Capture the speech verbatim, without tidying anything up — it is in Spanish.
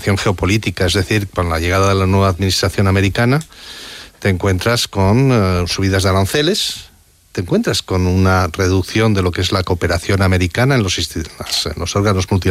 combinación geopolítica, es decir, con la llegada de la nueva administración americana, te encuentras con uh, subidas de aranceles, te encuentras con una reducción de lo que es la cooperación americana en los, en los órganos multilaterales